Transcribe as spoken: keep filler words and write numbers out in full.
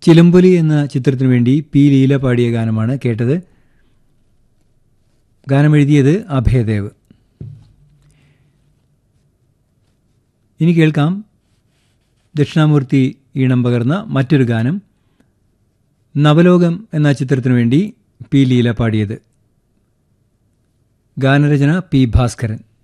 ചിലമ്പൊലി എന്ന ചിത്രത്തിനു വേണ്ടി പി ലീല പാടിയ ഗാനമാണ് കേട്ടത്. ഗാനമെഴുതിയത് അഭയദേവ്. ഇനി കേൾക്കാം ദക്ഷിണാമൂർത്തി ഈണം പകർന്ന മറ്റൊരു ഗാനം. നവലോകം എന്ന ചിത്രത്തിനു വേണ്ടി പി ലീല പാടിയത്. ഗാനരചന പി ഭാസ്കരൻ.